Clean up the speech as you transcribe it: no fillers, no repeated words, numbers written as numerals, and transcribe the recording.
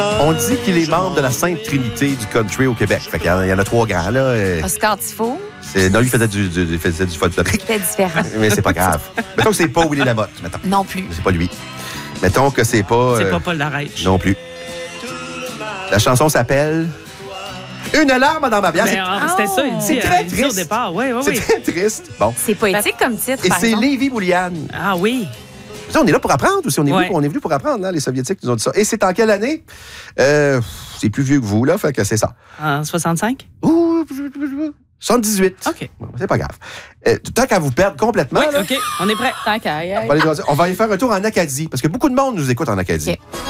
On dit qu'il est membre de la Sainte Trinité du country au Québec. Fait qu'il y en a 3 grands, là. Oscar Tifo. Non, lui, il faisait du folklorique. C'était différent. Mais c'est pas grave. Mettons que c'est pas Willy Lamotte, mettons. Non plus. C'est pas lui. Mettons que c'est pas... C'est pas Paul Larèche. Non plus. La chanson s'appelle... Une larme dans ma bière. C'était ça, il dit, c'est très il dit au triste. départ. Oui. C'est très triste. Bon. C'est poétique comme titre, Et par c'est exemple. Lévi Boulian. Ah oui. On est là pour apprendre aussi. On est Ouais. venu pour apprendre. Hein? Les Soviétiques nous ont dit ça. Et c'est en quelle année? C'est plus vieux que vous, là. Fait que c'est ça. En 65? Ouh, 78. OK. Bon, c'est pas grave. Tant qu'à vous perdre complètement, Oui, là, OK. On est prêt. Tant qu'à y aller. on va aller faire un tour en Acadie. Parce que beaucoup de monde nous écoute en Acadie. OK.